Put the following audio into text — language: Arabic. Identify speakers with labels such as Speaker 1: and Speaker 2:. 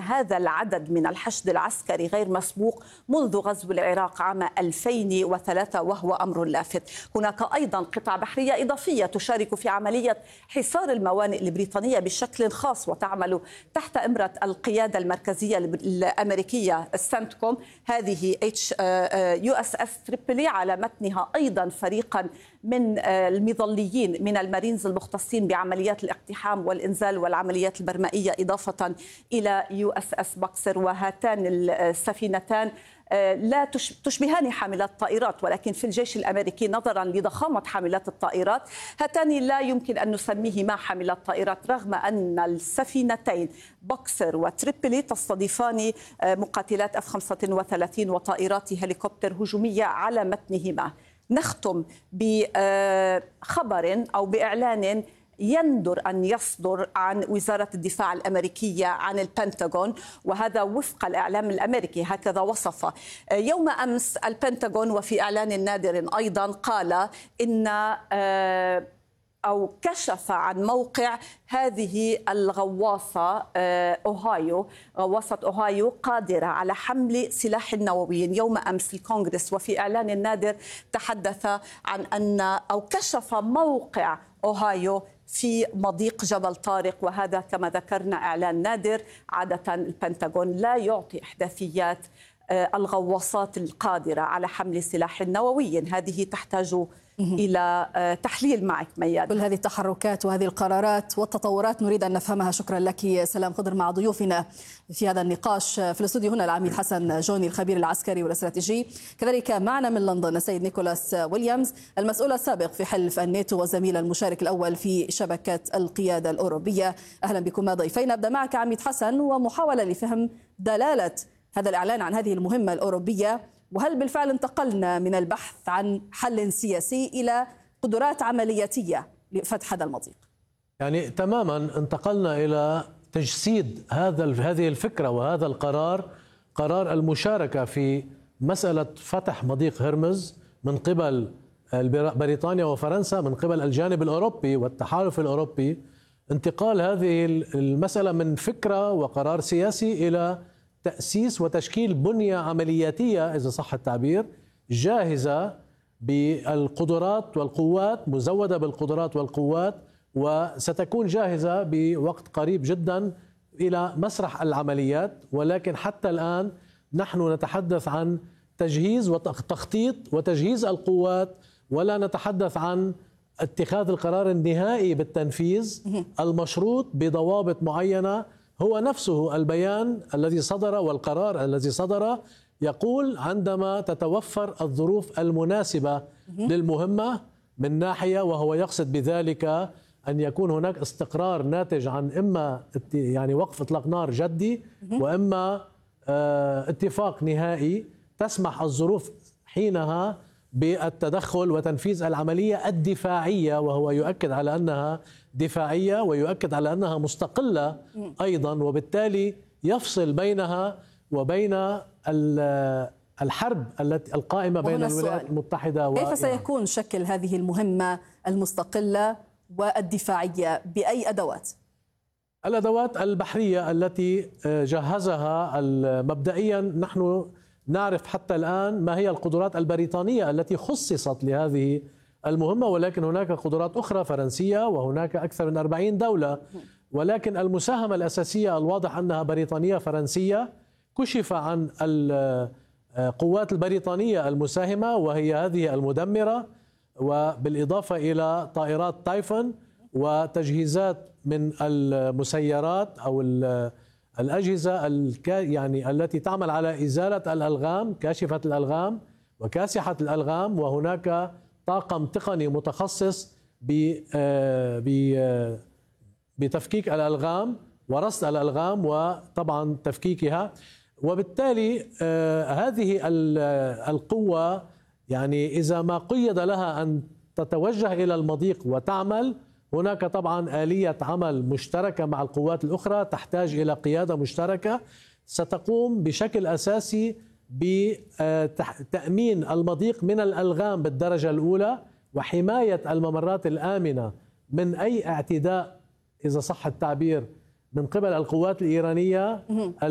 Speaker 1: هذا العدد من الحشد العسكري غير مسبوق منذ غزو العراق عام 2003 وهو أمر لافت. هناك أيضا قطع بحرية إضافية تشارك في عملية حصار الموانئ البريطانية بشكل خاص وتعمل تحت إمرة القيادة المركزية الأمريكية سنتكوم. هذه USS تريبولي على متنها أيضا فريقا من المظليين من المارينز المختصين بعمليات الاقتحام والإنزال والعمليات البرمائية إضافة إلى USS بوكسر. وهاتان السفينتان لا تشبهان حاملات طائرات، ولكن في الجيش الأمريكي نظرا لضخامة حاملات الطائرات هاتان لا يمكن أن نسميهما حاملات طائرات، رغم أن السفينتين بوكسر وتريبولي تستضيفان مقاتلات F-35 وطائرات هليكوبتر هجومية على متنهما. نختم بخبر أو بإعلان يندر أن يصدر عن وزارة الدفاع الأمريكية عن البنتاغون، وهذا وفق الإعلام الأمريكي هكذا وصف يوم أمس البنتاغون. وفي إعلان نادر أيضا قال إن أو كشف عن موقع هذه الغواصة أوهايو، غواصة أوهايو قادرة على حمل سلاح نووي. يوم أمس الكونغرس وفي إعلان نادر تحدث عن أن أو كشف موقع أوهايو في مضيق جبل طارق، وهذا كما ذكرنا إعلان نادر. عادة البنتاغون لا يعطي إحداثيات الغواصات القادرة على حمل سلاح نووي. هذه تحتاج إلى تحليل معك مياد.
Speaker 2: كل هذه التحركات وهذه القرارات والتطورات نريد أن نفهمها. شكرا لك سلام خضر مع ضيوفنا في هذا النقاش. في الاستوديو هنا العميد حسن جوني الخبير العسكري والاستراتيجي، كذلك معنا من لندن السيد نيكولاس ويليامز المسؤول السابق في حلف الناتو وزميل المشارك الأول في شبكة القيادة الأوروبية. أهلا بكم ضيفين. أبدأ معك عميد حسن ومحاولة لفهم دلالة هذا الإعلان عن هذه المهمة الأوروبية، وهل بالفعل انتقلنا من البحث عن حل سياسي إلى قدرات عملياتية لفتح هذا المضيق؟
Speaker 3: يعني تماما انتقلنا إلى تجسيد هذه الفكرة وهذا القرار، قرار المشاركة في مسألة فتح مضيق هرمز من قبل بريطانيا وفرنسا، من قبل الجانب الأوروبي والتحالف الأوروبي. انتقال هذه المسألة من فكرة وقرار سياسي إلى تأسيس وتشكيل بنية عملياتية إذا صح التعبير، جاهزة بالقدرات والقوات، مزودة بالقدرات والقوات، وستكون جاهزة بوقت قريب جدا إلى مسرح العمليات. ولكن حتى الآن نحن نتحدث عن تجهيز وتخطيط وتجهيز القوات، ولا نتحدث عن اتخاذ القرار النهائي بالتنفيذ المشروط بضوابط معينة. هو نفسه البيان الذي صدر والقرار الذي صدر يقول عندما تتوفر الظروف المناسبة للمهمة من ناحية، وهو يقصد بذلك أن يكون هناك استقرار ناتج عن إما يعني وقف إطلاق نار جدي، وإما اتفاق نهائي تسمح الظروف حينها بالتدخل وتنفيذ العملية الدفاعية، وهو يؤكد على أنها دفاعية ويؤكد على أنها مستقلة أيضا، وبالتالي يفصل بينها وبين الحرب التي القائمة بين الولايات المتحدة
Speaker 2: كيف سيكون شكل هذه المهمة المستقلة والدفاعية؟ بأي أدوات؟
Speaker 3: الأدوات البحرية التي جهزها مبدئيا. نحن نعرف حتى الآن ما هي القدرات البريطانية التي خصصت لهذه المهمة، ولكن هناك قدرات أخرى فرنسية وهناك أكثر من 40 دولة، ولكن المساهمة الأساسية الواضح أنها بريطانية فرنسية. كشف عن القوات البريطانية المساهمة وهي هذه المدمرة، وبالإضافة إلى طائرات تايفون وتجهيزات من المسيرات أو الأجهزة يعني التي تعمل على إزالة الألغام، كاشفة الألغام وكاسحة الألغام. وهناك طاقم تقني متخصص بتفكيك الألغام ورصد الألغام وطبعا تفكيكها. وبالتالي هذه القوة يعني إذا ما قيد لها أن تتوجه إلى المضيق وتعمل، هناك طبعا آلية عمل مشتركة مع القوات الأخرى تحتاج إلى قيادة مشتركة ستقوم بشكل أساسي بتأمين المضيق من الألغام بالدرجة الأولى، وحماية الممرات الآمنة من أي اعتداء إذا صح التعبير من قبل القوات الإيرانية